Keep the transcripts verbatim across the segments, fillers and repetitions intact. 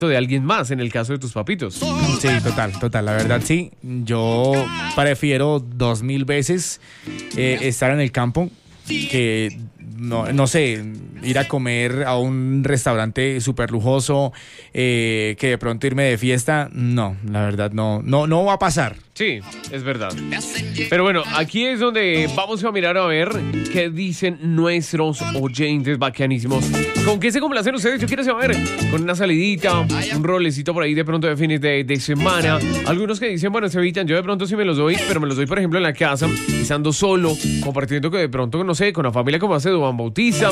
de alguien más, en el caso de tus papitos. Sí, total, total, la verdad sí. Yo prefiero dos mil veces eh, estar en el campo que, no, no sé, ir a comer a un restaurante súper lujoso, eh, que de pronto irme de fiesta. No, la verdad no, no, no va a pasar. Sí, es verdad. Pero bueno, aquí es donde vamos a mirar a ver qué dicen nuestros oyentes bacanísimos. ¿Con qué se complacen ustedes? Yo quiero saber, con una salidita, un rolecito por ahí de pronto de fines de, de semana. Algunos que dicen, bueno, se evitan, yo de pronto sí me los doy, pero me los doy, por ejemplo, en la casa, estando solo, compartiendo que de pronto, no sé, con la familia como hace Duván Bautista.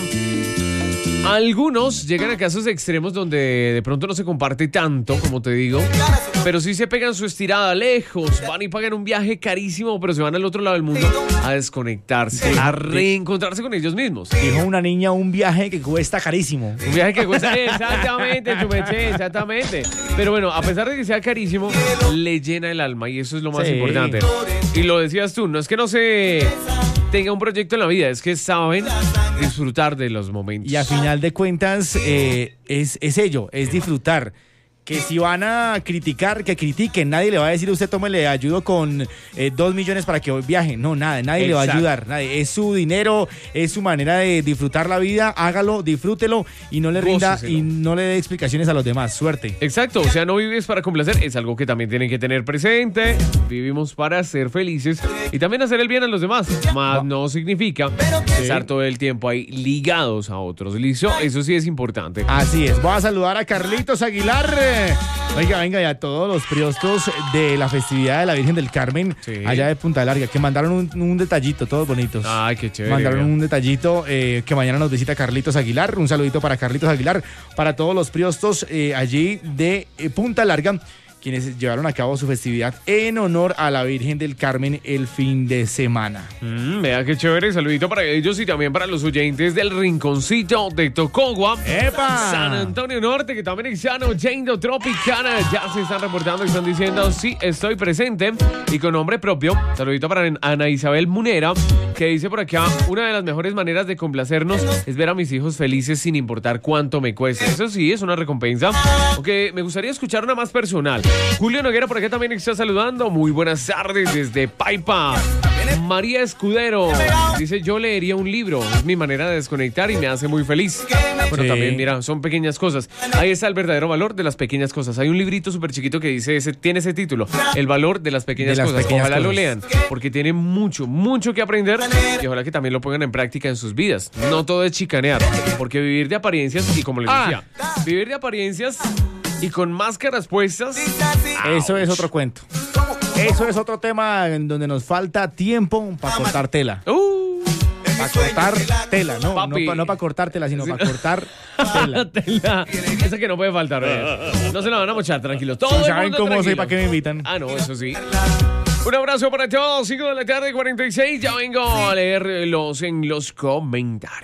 Algunos llegan a casos extremos donde de pronto no se comparte tanto, como te digo, pero sí se pegan su estirada lejos, van y pagan un viaje carísimo, pero se van al otro lado del mundo a desconectarse, a reencontrarse con ellos mismos. Dijo una niña, un viaje que cuesta carísimo. Un viaje que cuesta, exactamente, Chumeche, exactamente. Pero bueno, a pesar de que sea carísimo, le llena el alma y eso es lo más sí. importante. Y lo decías tú, no es que no se tenga un proyecto en la vida, es que saben disfrutar de los momentos. Y a final de cuentas, eh, es, es ello, es disfrutar. Que si van a criticar, que critiquen. Nadie le va a decir, usted tome, le ayudo con eh, dos millones para que viaje. No, nada, nadie Exacto. le va a ayudar. Nadie. Es su dinero, es su manera de disfrutar la vida. Hágalo, disfrútelo y no le rinda Góceselo. Y no le dé explicaciones a los demás. Suerte. Exacto, o sea, no vives para complacer. Es algo que también tienen que tener presente. Vivimos para ser felices y también hacer el bien a los demás. Más no significa estar todo el tiempo ahí ligados a otros. ¿Listo? Eso sí es importante. Así es. Voy a saludar a Carlitos Aguilar. Venga, venga, y a todos los priostos de la festividad de la Virgen del Carmen, sí. allá de Punta Larga, que mandaron un, un detallito, todos bonitos. Ay, qué chévere. Mandaron bien. un detallito, eh, que mañana nos visita Carlitos Aguilar. Un saludito para Carlitos Aguilar, para todos los priostos eh, allí de eh, Punta Larga, quienes llevaron a cabo su festividad en honor a la Virgen del Carmen el fin de semana. Mm, vea qué chévere, saludito para ellos y también para los oyentes del Rinconcito de Tocogua, ¡epa! San Antonio Norte, que también es sano, Yendo Tropicana, ya se están reportando y están diciendo, sí, estoy presente y con nombre propio. Saludito para Ana Isabel Munera, que dice por acá, una de las mejores maneras de complacernos es ver a mis hijos felices sin importar cuánto me cueste. Eso sí, es una recompensa, aunque me gustaría escuchar una más personal. Julio Noguera por acá también está saludando. Muy buenas tardes desde Paipa. María Escudero dice, yo leería un libro, es mi manera de desconectar y me hace muy feliz. Bueno, sí. También, mira, son pequeñas cosas. Ahí está el verdadero valor de las pequeñas cosas. Hay un librito súper chiquito que dice, ese, tiene ese título, El valor de las pequeñas de las cosas. Pequeñas ojalá cosas. Lo lean, porque tiene mucho, mucho que aprender y ojalá que también lo pongan en práctica en sus vidas. No todo es chicanear, porque vivir de apariencias, y como les decía, ah. vivir de apariencias y con máscaras puestas, eso es otro cuento. Eso es otro tema en donde nos falta tiempo para cortar tela. Uh, para cortar tela, no, Papi. no, no para cortar tela, sino sí. para cortar tela. tela. Esa que no puede faltar, ¿eh? No se la van a mochar, tranquilos. Todo ¿saben cómo tranquilo. Soy? ¿Para qué me invitan? Ah, no, eso sí. Un abrazo para todos, cinco de la tarde, cuarenta y seis. Ya vengo a leerlos en los comentarios.